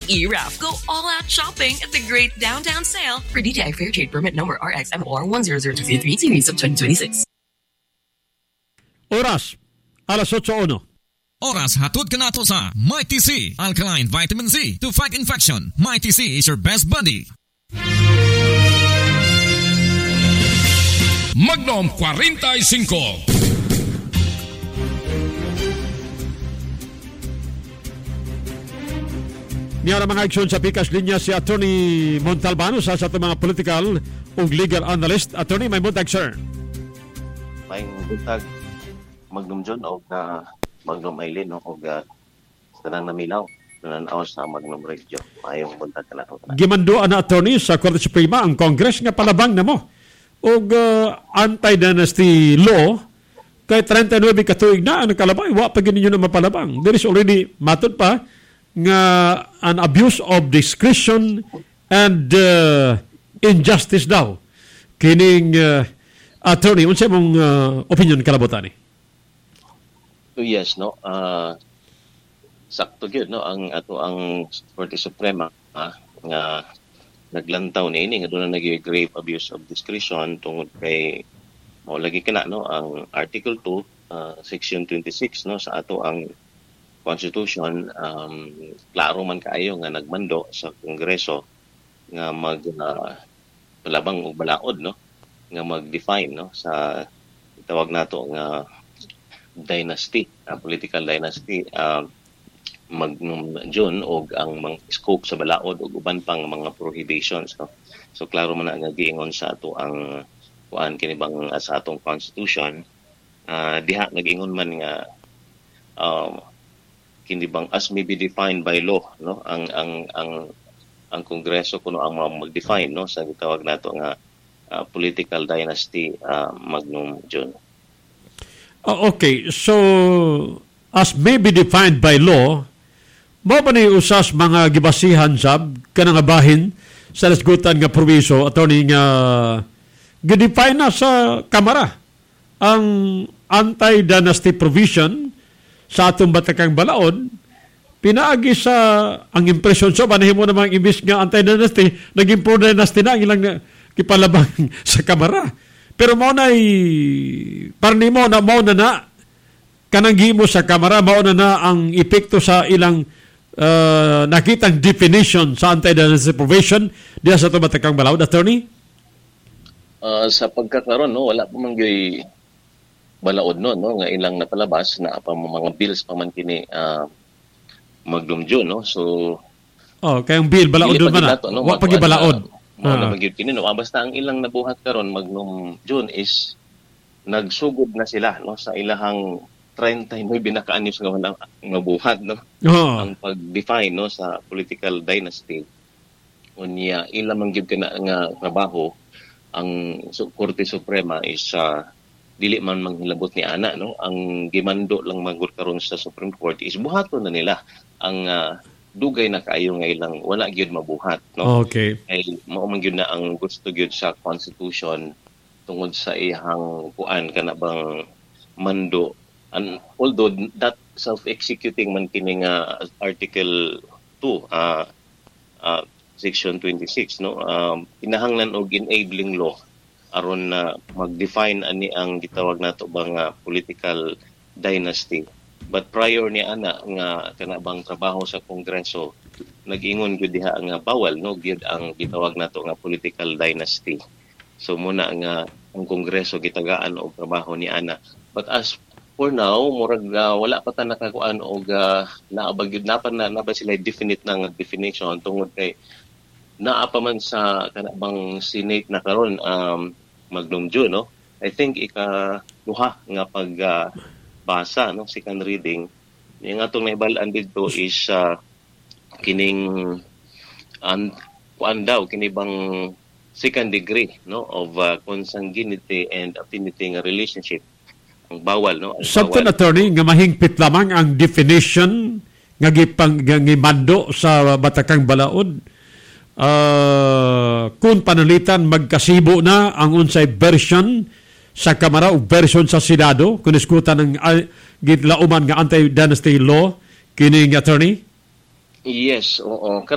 ERAF, go all-out shopping at the Great Downtown Sale for DTI Fair Trade Permit number RXMOR 10023 series of 2026. Oras, alas 8:01. Oras hatod ka nato sa Mighty C Alkaline Vitamin Z to fight infection. Mighty C is your best buddy. Magnum 45. Niya mga aksyon sa pikas linya si Attorney Montalbano sa ating mga political o legal analyst. Attorney, may buntag, sir. May buntag Magnum John o Magnum Aileen o tanang namilaw nananaw sa Magnum Radio. Mayong buntag ka na. Gimanduan na, Attorney, sa Korte Suprema ang Congress nga palabang na mo o anti-dynasty law kay 39 katuig na ang nakalabay. Wa pa gininyo na mapalabang. There is already matod pa nga an abuse of discretion and injustice daw. Kining attorney, unsa mong opinion kalabutan ni? Yes, no. Sakto gyud no ang Korte Suprema nga naglantaw niini nga doon na grave abuse of discretion tungod kay mo lagi kana no ang Article 2 Section 26 no sa ato ang Constitution, klaro man kaayo nga nagmando sa Kongreso nga palabang og balaod no nga mag-define no sa tawag nato nga dynasty, political dynasty, Magnum John og ang mga scope sa balaod ug uban pang mga prohibitions no. So klaro man nga giingon sa ato ang kuan kini bang sa atong Constitution, diha nag-ingon man nga kini bang as may be defined by law no ang Kongreso kuno ang mag-define no sa gitawag nato nga political dynasty Magnum John. Okay, so as may be defined by law, mao ba ni usas mga gibasihan sab kanang bahin sa nasgutan nga proviso attorney nga gidefine na sa Kamara ang anti-dynasty provision sa atong batakang balaod, pinaagi sa ang impression so banahimo na mga imbis nga anti-dynasty, naging pro-dynasty na ang ilang kipalabang sa Kamara. Pero mao na parnimo na mao na kanang gihimo sa Kamara, mao na ang epekto sa ilang nakitang definition sa anti-dynasty provision diya sa atong batakang balaod, attorney? Sa pagkakaroon no wala pa man gyoy balaod no nga ilang napalabas na pa mga bills pa man kini Magnum John no. So kayang bill balaod doon man no? Wa pa gibalaod na magyud kini no basta ang ilang nabuhat karon Magnum John is nagsugod na sila no sa ilahang 39 binakaanyos nga wala nabuhat no. Ang pag-define no sa political dynasty unya ila man gyud kana nga trabaho ang Korte Suprema is dili man manghilabot ni ana no ang gimando lang magud karon sa Supreme Court is buhaton na nila ang dugay na kaayo nga ilang wala gyud mabuhat no. Okay, ay mao man gyud na ang gusto gyud sa Constitution tungod sa ihang kuan kana bang mando, and although that self-executing man kini nga Article 2 Section 26 no kinahanglan og enabling law aron na mag-define ani ang gitawag nato bang political dynasty. But prior ni ana nga kanabang trabaho sa Kongreso, nag-ingon gyud diha nga bawal no gyud ang gitawag nato nga political dynasty. So muna nga ang Kongreso gitagaan og trabaho ni ana. But as for now, murag wala pa ta nakakuan og naabag gyud na ba sila definite na nga definition tungod kay naa pa man sa kanabang Senate na karon Magnum John no. I think ika-duha nga pagbasa no second reading yung atong nahibalaan dito is kining kuan daw kini bang second degree no of consanguinity and affinity nga relationship ang bawal no. Something attorney nga mahingpit lamang ang definition nga gimando sa batakang balaod. Kung panalitan magkasibo na ang unsay version sa Kamara o version sa Senado kung iskutan ng gidlauman nga anti-dynasty law kining attorney? Yes, oo.